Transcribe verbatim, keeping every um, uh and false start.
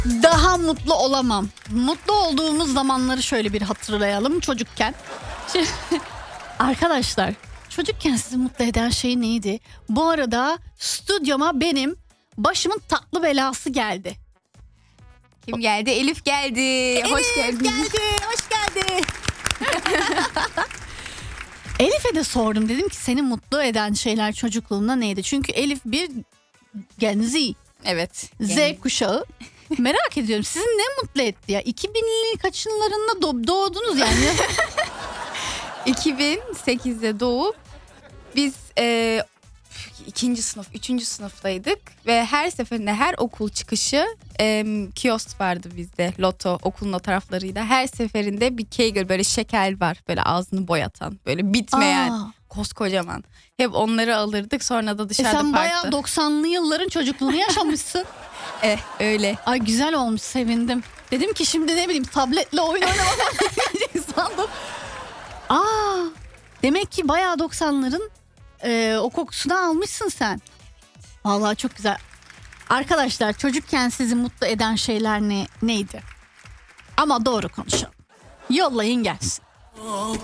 Daha mutlu olamam. Mutlu olduğumuz zamanları şöyle bir hatırlayalım çocukken. Şimdi, arkadaşlar, çocukken sizi mutlu eden şey neydi? Bu arada stüdyoma benim başımın tatlı belası geldi. Kim geldi? Elif geldi. Elif Hoş geldin. geldi, hoş geldi. Elif'e de sordum, dedim ki seni mutlu eden şeyler çocukluğunda neydi? Çünkü Elif bir Gen Z, Evet. Z Yani kuşağı. Merak ediyorum, sizi ne mutlu etti ya? iki binli kaçınlarında do- doğdunuz yani. iki bin sekizde doğup biz e, ikinci sınıf, üçüncü sınıftaydık ve her seferinde her okul çıkışı e, kiosk vardı bizde, loto okulun o taraflarıyla. Her seferinde bir kegel, böyle şeker var, böyle ağzını boyatan, böyle bitmeyen, Aa. koskocaman. Hep onları alırdık, sonra da E dışarıda sen parkta. bayağı doksanlı yılların çocukluğunu yaşamışsın. Eh, öyle. Ay güzel olmuş, sevindim. Dedim ki şimdi ne bileyim tabletle oyun oynamam gelecek sandım. Aa, demek ki bayağı doksanların e, o kokusunu almışsın sen. Vallahi çok güzel. Arkadaşlar, çocukken sizi mutlu eden şeyler ne neydi? Ama doğru konuşalım. Yollayın gelsin.